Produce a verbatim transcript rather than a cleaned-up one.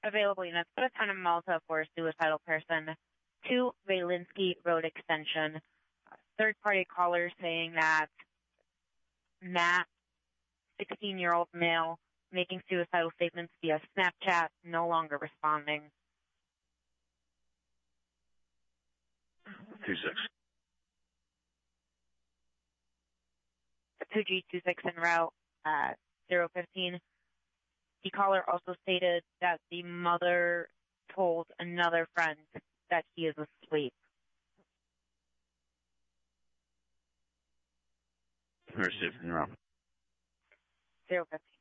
available units put a ton of Malta for a suicidal person to Valinsky Road Extension. Third-party callers saying that Matt, sixteen-year-old male, making suicidal statements via Snapchat, no longer responding. two six. two G two six en route at zero fifteen. The caller also stated that the mother told another friend that he is asleep. Received en route. zero fifteen.